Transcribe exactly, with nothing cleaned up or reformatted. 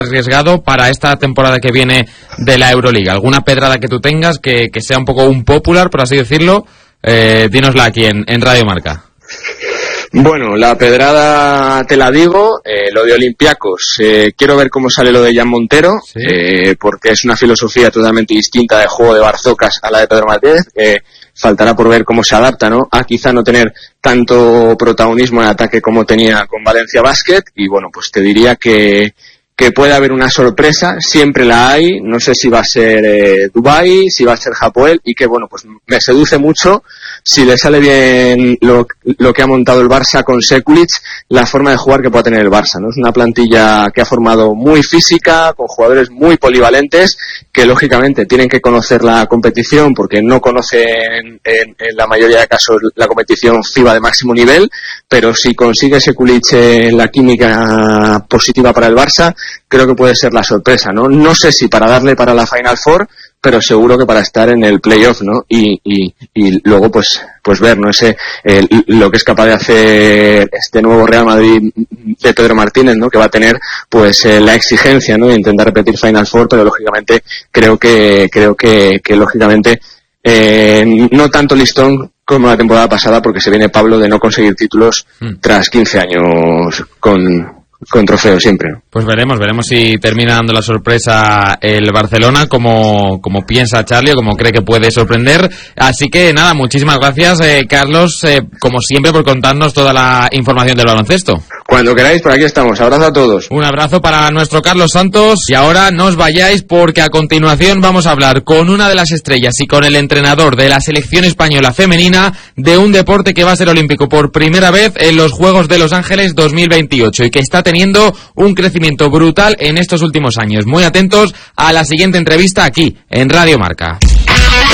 arriesgado para esta temporada que viene de la Euroliga? ¿Alguna pedrada que tú tengas que, que sea un poco un popular, por así decirlo? Eh, dínosla aquí en, en Radio Marca. Bueno, la pedrada te la digo, eh, lo de Olympiacos, eh, quiero ver cómo sale lo de Jan Montero, ¿sí? eh, porque es una filosofía totalmente distinta de juego de Barzocas a la de Pedro Martínez, eh, faltará por ver cómo se adapta, ¿no? A quizá no tener tanto protagonismo en ataque como tenía con Valencia Basket, y bueno, pues te diría que que puede haber una sorpresa, siempre la hay, no sé si va a ser eh, Dubái, si va a ser Hapoel, y que bueno, pues me seduce mucho si le sale bien lo, lo que ha montado el Barça con Sekulic, la forma de jugar que pueda tener el Barça, ¿no? Es una plantilla que ha formado muy física, con jugadores muy polivalentes, que lógicamente tienen que conocer la competición, porque no conocen en, en la mayoría de casos la competición FIBA de máximo nivel, pero si consigue Sekulic en la química positiva para el Barça, creo que puede ser la sorpresa, ¿no? No sé si para darle para la Final Four, pero seguro que para estar en el playoff, ¿no? Y, y, y luego pues pues ver, ¿no? Ese eh, lo que es capaz de hacer este nuevo Real Madrid de Pedro Martínez, ¿no? Que va a tener pues eh, la exigencia, ¿no? De intentar repetir Final Four, pero lógicamente creo que creo que, que lógicamente eh, no tanto listón como la temporada pasada, porque se viene Pablo de no conseguir títulos hmm. tras quince años con con trofeo siempre, ¿no? Pues veremos, veremos si termina dando la sorpresa el Barcelona, como, como piensa Charlie, o como cree que puede sorprender. Así que nada, muchísimas gracias, eh, Carlos, eh, como siempre, por contarnos toda la información del baloncesto. Cuando queráis, por aquí estamos. Abrazo a todos. Un abrazo para nuestro Carlos Santos. Y ahora no os vayáis, porque a continuación vamos a hablar con una de las estrellas y con el entrenador de la selección española femenina de un deporte que va a ser olímpico por primera vez en los Juegos de Los Ángeles dos mil veintiocho y que está teniendo un crecimiento brutal en estos últimos años. Muy atentos a la siguiente entrevista aquí en Radio Marca.